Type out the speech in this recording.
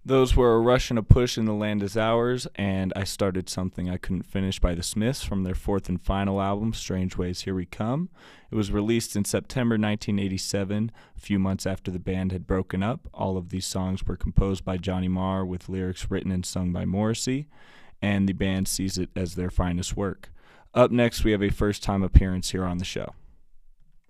Those were A Rush and a Push and The Land Is Ours, and I Started Something I Couldn't Finish by The Smiths from their fourth and final album, Strange Ways, Here We Come. It was released in September 1987, a few months after the band had broken up. All of these songs were composed by Johnny Marr with lyrics written and sung by Morrissey, and the band sees it as their finest work. Up next, we have a first-time appearance here on the show.